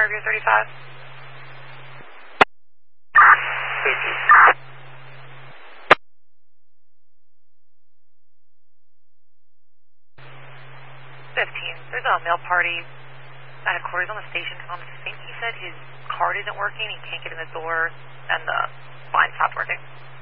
Fairview 35. 15. There's a mail party at a quarters on the station. I think he said his card isn't working. He can't get in the door, and the line stopped working.